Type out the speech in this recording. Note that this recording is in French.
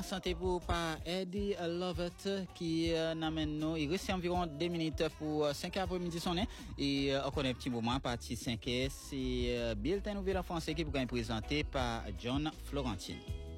Santé pour par Eddie Lovett qui n'amène nous. Il reste environ 2 minutes pour 5 après-midi sonné. Et on connaît un petit moment, partie 5 c'est Bulletin Nouvelle en français qui vous est présenté par John Florentine.